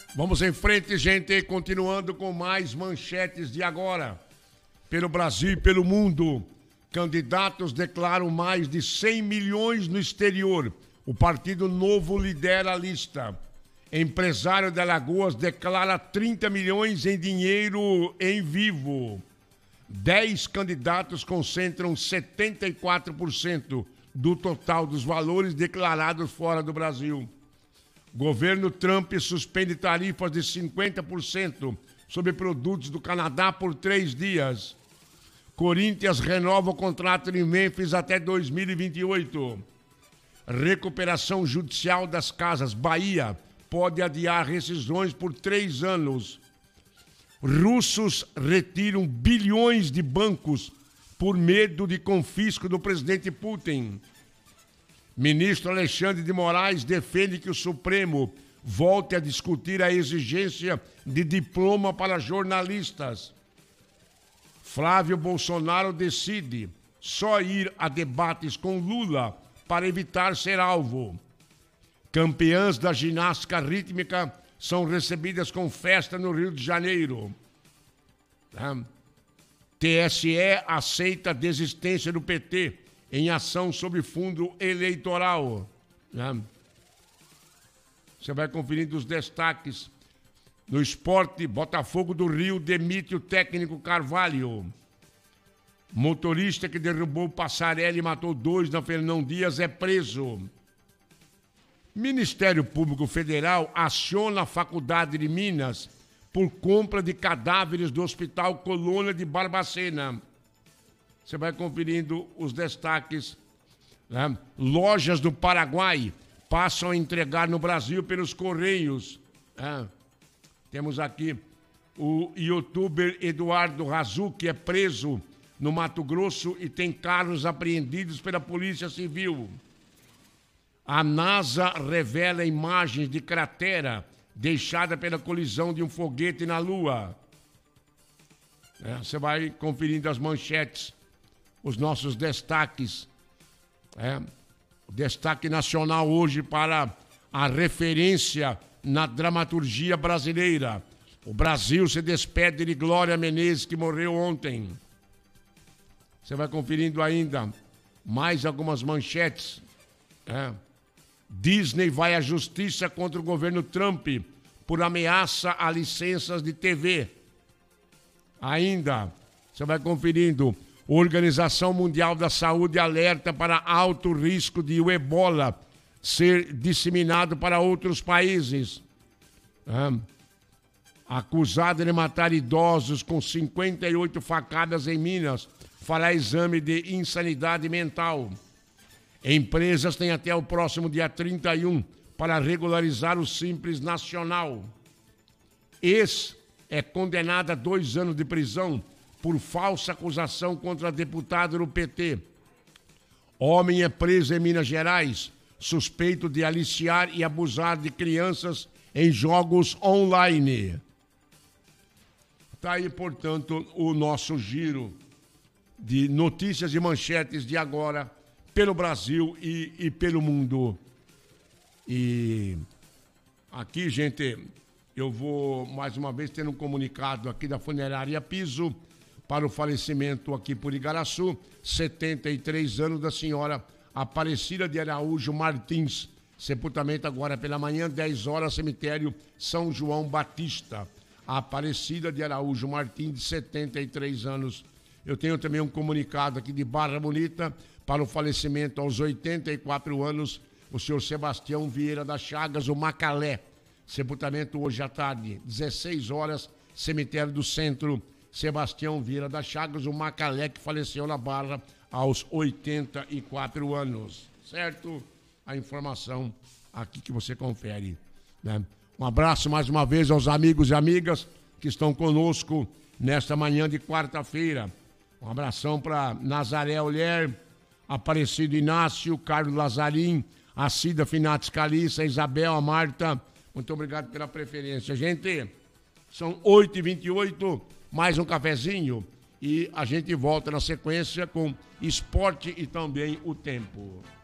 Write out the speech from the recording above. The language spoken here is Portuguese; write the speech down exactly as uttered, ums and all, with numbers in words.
Vamos em frente, gente, continuando com mais manchetes de agora. Pelo Brasil e pelo mundo, candidatos declaram mais de cem milhões no exterior. O Partido Novo lidera a lista. Empresário de Alagoas declara trinta milhões em dinheiro em vivo. Dez candidatos concentram setenta e quatro por cento do total dos valores declarados fora do Brasil. Governo Trump suspende tarifas de cinquenta por cento sobre produtos do Canadá por três dias. Corinthians renova o contrato em Memphis até dois mil e vinte e oito. Recuperação judicial das casas. Bahia pode adiar rescisões por três anos. Russos retiram bilhões de bancos por medo de confisco do presidente Putin. Ministro Alexandre de Moraes defende que o Supremo volte a discutir a exigência de diploma para jornalistas. Flávio Bolsonaro decide só ir a debates com Lula para evitar ser alvo. Campeãs da ginástica rítmica são recebidas com festa no Rio de Janeiro. T S E aceita a desistência do P T em ação sobre fundo eleitoral. Você vai conferindo os destaques. No esporte, Botafogo do Rio demite o técnico Carvalho. Motorista que derrubou Passarelli e matou dois na Fernão Dias é preso. Ministério Público Federal aciona a Faculdade de Minas por compra de cadáveres do Hospital Colônia de Barbacena. Você vai conferindo os destaques. Né? Lojas do Paraguai passam a entregar no Brasil pelos Correios. Né? Temos aqui o youtuber Eduardo Razu, que é preso no Mato Grosso e tem carros apreendidos pela Polícia Civil. A NASA revela imagens de cratera deixada pela colisão de um foguete na Lua. É, você vai conferindo as manchetes, os nossos destaques. É, o destaque nacional hoje para a referência na dramaturgia brasileira. O Brasil se despede de Glória Menezes, que morreu ontem. Você vai conferindo ainda mais algumas manchetes. É. Disney vai à justiça contra o governo Trump por ameaça a licenças de T V. Ainda, você vai conferindo. Organização Mundial da Saúde alerta para alto risco de o ebola ser disseminado para outros países. É. Acusado de matar idosos com cinquenta e oito facadas em Minas, fará exame de insanidade mental. Empresas têm até o próximo dia trinta e um para regularizar o Simples Nacional. Ex é condenado a dois anos de prisão por falsa acusação contra deputado do P T. Homem é preso em Minas Gerais, suspeito de aliciar e abusar de crianças em jogos online. Está aí, portanto, o nosso giro de notícias e manchetes de agora pelo Brasil e, e pelo mundo. E aqui, gente, eu vou mais uma vez ter um comunicado aqui da Funerária Piso para o falecimento aqui por Igaraçu, setenta e três anos da senhora Aparecida de Araújo Martins. Sepultamento agora pela manhã, dez horas, cemitério São João Batista. A Aparecida de Araújo Martins, de setenta e três anos. Eu tenho também um comunicado aqui de Barra Bonita para o falecimento aos oitenta e quatro anos, o senhor Sebastião Vieira das Chagas, o Macalé. Sepultamento hoje à tarde, dezesseis horas, cemitério do Centro, Sebastião Vieira das Chagas, o Macalé, que faleceu na Barra aos oitenta e quatro anos. Certo? A informação aqui que você confere. Né? Um abraço mais uma vez aos amigos e amigas que estão conosco nesta manhã de quarta-feira. Um abração para Nazaré Olher, Aparecido Inácio, Carlos Lazarim, a Cida Finates Caliça, a Isabel, a Marta. Muito obrigado pela preferência. Gente, são oito e vinte e oito, mais um cafezinho e a gente volta na sequência com esporte e também o tempo.